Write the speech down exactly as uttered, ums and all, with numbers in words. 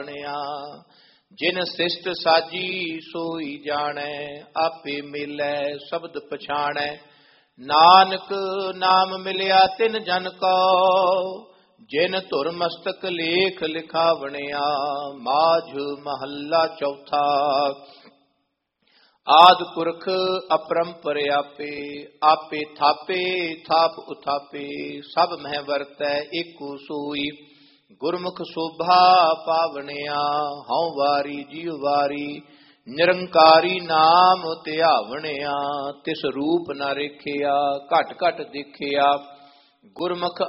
ਜਿਨ ਸਿਸ਼ਟ ਸਾਜੀ ਸੋਈ ਜਾਣੈ, ਆਪੇ ਮਿਲੈ ਸ਼ਬਦ ਪਛਾਣੈ। ਨਾਨਕ ਨਾਮ ਮਿਲਿਆ ਤਿਨ ਜਨ ਕੋ, ਜਿਨ ਧੁਰ ਮਸਤਕ ਲੇਖ ਲਿਖਾਵਣਿਆ। ਮਾਝ ਮਹੱਲਾ ਚੌਥਾ। ਆਦਿ ਪੁਰਖ ਅਪਰੰਪਰ ਆਪੇ, ਆਪੇ ਥਾਪੇ ਥਾਪ ਉਥਾਪੇ। ਸਭ ਮਹਿ ਵਰਤੈ ਏਕੋ ਸੋਈ, ਗੁਰਮੁਖ ਸ਼ੋਭਾ ਪਾਵਣਿਆ। ਹਉ ਵਾਰੀ ਜੀਉ ਵਾਰੀ, ਨਿਰੰਕਾਰੀ ਨਾਮ ਧਿਆਵਣਿਆ। ਤਿਸ ਰੂਪ ਨ ਰੇਖਿਆ, ਘਟ ਘਟ ਦੇਖਿਆ, ਗੁਰਮੁਖ